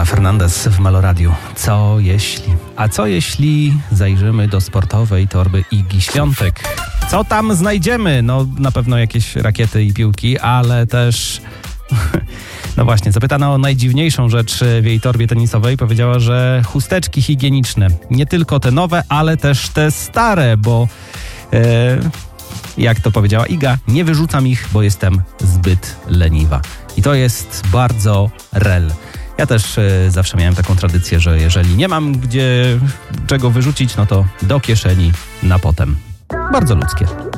Fernandez w Meloradiu. Co jeśli? A co jeśli zajrzymy do sportowej torby Igi Świątek? Co tam znajdziemy? No na pewno jakieś rakiety i piłki, ale też... No właśnie, zapytana o najdziwniejszą rzecz w jej torbie tenisowej, powiedziała, że chusteczki higieniczne. Nie tylko te nowe, ale też te stare, bo... jak to powiedziała Iga, nie wyrzucam ich, bo jestem zbyt leniwa. I to jest bardzo rel. Ja też zawsze miałem taką tradycję, że jeżeli nie mam czego wyrzucić, no to do kieszeni na potem. Bardzo ludzkie.